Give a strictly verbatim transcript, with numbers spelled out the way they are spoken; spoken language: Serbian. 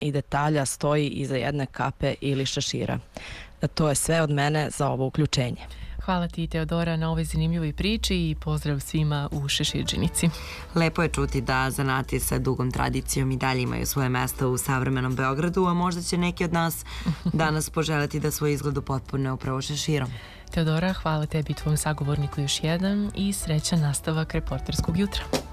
i detalja stoji iza jedne kape ili šešira. To je sve od mene za ovo uključenje. Hvala ti, Teodora, na ovoj zanimljivoj priči i pozdrav svima u Šeširđinici. Lepo je čuti da zanati sa dugom tradicijom i dalje imaju svoje mesto u savremenom Beogradu, a možda će neki od nas danas poželeti da svoj izgled upotpune upravo šeširom. Teodora, hvala tebi i tvom sagovorniku još jedan i srećan nastavak reporterskog jutra.